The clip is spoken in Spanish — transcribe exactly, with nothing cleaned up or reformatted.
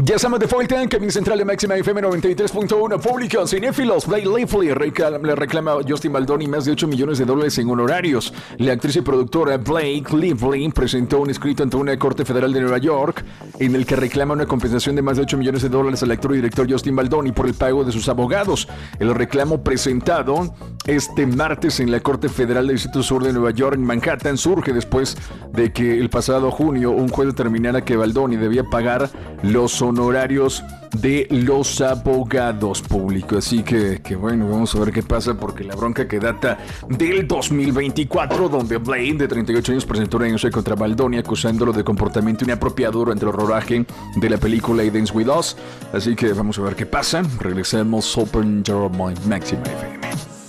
Ya estamos de vuelta en Cabina Central de Máxima F M noventa y tres punto uno. Público, cinéfilos, Blake Lively reclama, le reclama a Justin Baldoni más de ocho millones de dólares en honorarios. La actriz y productora Blake Lively presentó un escrito ante una corte federal de Nueva York en el que reclama una compensación de más de ocho millones de dólares al actor y director Justin Baldoni por el pago de sus abogados. El reclamo presentado este martes en la Corte Federal del Distrito Sur de Nueva York en Manhattan surge después de que el pasado junio un juez determinara que Baldoni debía pagar los honorarios de los abogados públicos. Así que, que bueno, vamos a ver qué pasa, porque la bronca que data del dos mil veinticuatro, donde Blake, de treinta y ocho años, presentó una denuncia contra Baldoni acusándolo de comportamiento inapropiado durante el rodaje de la película Dance With Us. Así que vamos a ver qué pasa. Regresamos Open Your Mind, Máxima F M.